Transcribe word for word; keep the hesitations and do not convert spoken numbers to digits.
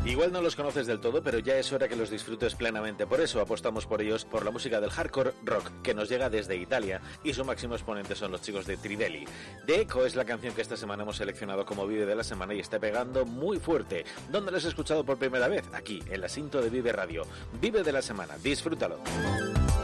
Igual no los conoces del todo, pero ya es hora que los disfrutes plenamente. Por eso apostamos por ellos, por la música del hardcore rock, que nos llega desde Italia, y su máximo exponente son los chicos de Trivelli. De Echo es la canción que esta semana hemos seleccionado como Vive de la Semana y está pegando muy fuerte. ¿Dónde lo has escuchado por primera vez? Aquí, en la cinta de Vive Radio. Vive de la Semana, disfrútalo.